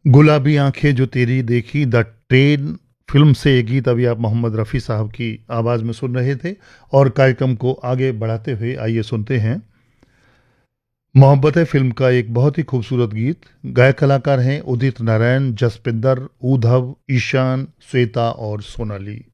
गुलाबी आंखें जो तेरी देखी द ट्रेन फिल्म से ये गीत अभी आप मोहम्मद रफ़ी साहब की आवाज़ में सुन रहे थे। और कार्यक्रम को आगे बढ़ाते हुए आइए सुनते हैं मोहब्बत है फिल्म का एक बहुत ही खूबसूरत गीत। गायक कलाकार हैं उदित नारायण, जसपिंदर, उद्धव, ईशान, श्वेता और सोनाली।